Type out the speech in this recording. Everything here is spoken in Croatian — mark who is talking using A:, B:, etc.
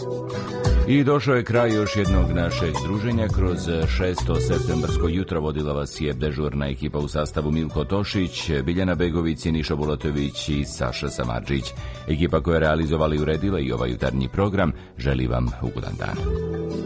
A: I došao je kraj još jednog našeg druženja. Kroz 6. septembarsko jutro vodila vas je dežurna ekipa u sastavu Milko Tošić, Biljana Begović, Siniša Bulatović i Saša Samardžić. Ekipa koja je realizovala i uredila i ovaj jutarnji program želi vam ugodan dan.